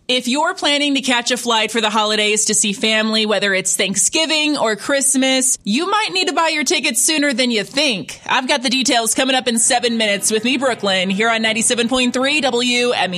If you're planning to catch a flight for the holidays to see family, whether it's Thanksgiving or Christmas, you might need to buy your tickets sooner than you think. I've got the details coming up in 7 minutes with me, Brooklyn, here on 97.3 WME.